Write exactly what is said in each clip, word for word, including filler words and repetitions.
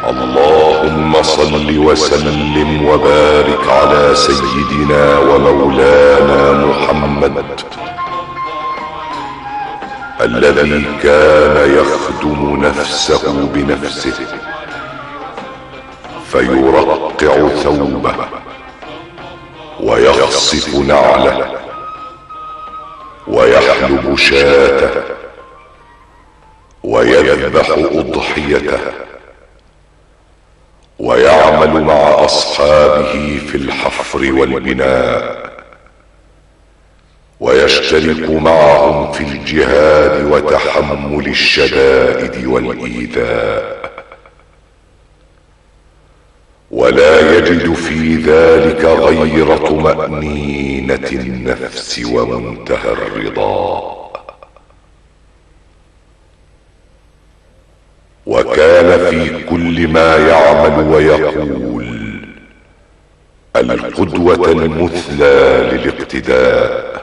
اللهم صل وسلم وبارك على سيدنا ومولانا محمد الذي كان يخدم نفسه بنفسه فيرقع ثوبه ويخصف نعله ويحلب شاته ويذبح اضحيته ويعمل مع اصحابه في الحفر والبناء ويشترك معهم في الجهاد وتحمل الشدائد والايذاء، ولا يجد في ذلك غير طمأنينة النفس ومنتهى الرضا. وكان في كل ما يعمل ويقول القدوة المثلى للاقتداء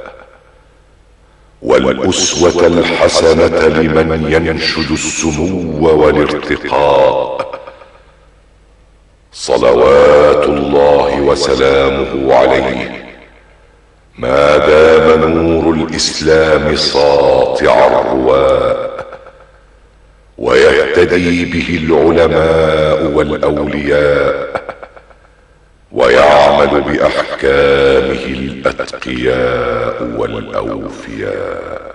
والأسوة الحسنة لمن ينشد السمو والارتقاء، صلوات الله وسلامه عليه، ما دام نور الإسلام ساطع الرواء ويهتدي به العلماء والأولياء ويعمل بأحكامه الأتقياء والأوفياء.